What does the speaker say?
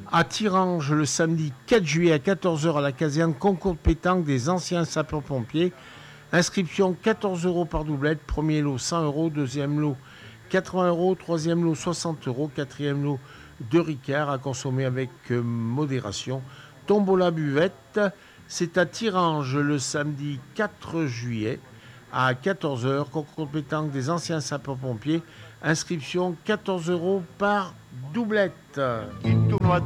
À Tirange, le samedi 4 juillet à 14h à la caserne, concours de pétanque des anciens sapeurs-pompiers. Inscription 14 € par doublette. Premier lot 100 €, deuxième lot 80 €, troisième lot 60 €, quatrième lot 2 Ricard à consommer avec modération. Tombola buvette, c'est à Tirange le samedi 4 juillet à 14h. Concours de pétanque des anciens sapeurs-pompiers. Inscription 14 € par doublette. Tournoi